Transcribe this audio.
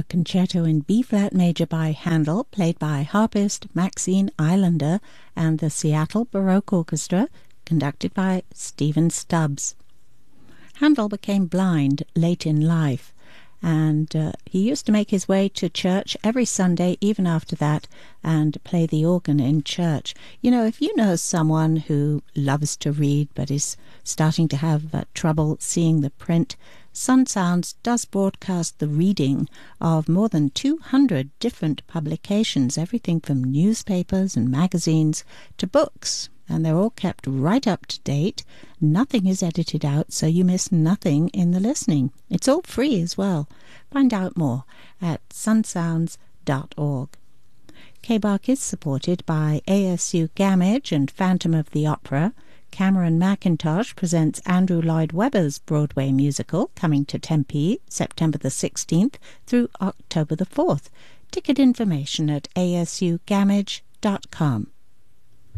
concerto in B-flat major by Handel, played by harpist Maxine Islander and the Seattle Baroque Orchestra, conducted by Stephen Stubbs. Handel became blind late in life, and he used to make his way to church every Sunday, even after that, and play the organ in church. You know, if you know someone who loves to read but is starting to have trouble seeing the print, Sun Sounds does broadcast the reading of more than 200 different publications, everything from newspapers and magazines to books, and they're all kept right up to date. Nothing is edited out, so you miss nothing in the listening. It's all free as well. Find out more at sunsounds.org. KBARC is supported by ASU Gamage and Phantom of the Opera. Cameron McIntosh presents Andrew Lloyd Webber's Broadway musical, coming to Tempe September the 16th through October the 4th. Ticket information at asugamage.com.